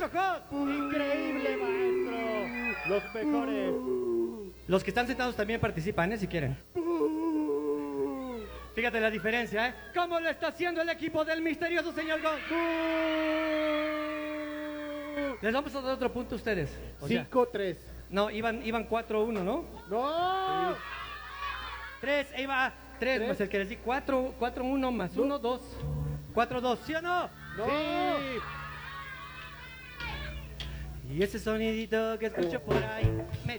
Hot. Increíble, maestro. Los mejores. Los que están sentados también participan, si quieren. Fíjate la diferencia, ¿Cómo lo está haciendo el equipo del misterioso señor Gon? Les vamos a dar otro punto a ustedes. 5-3. No, iban 4-1, ¿no? ¡No! 3, ahí va. 3 más el que les di 4-1 más 1, 2. 4-2, ¿sí o no? ¡No! Sí. Y ese sonidito que escucho por ahí.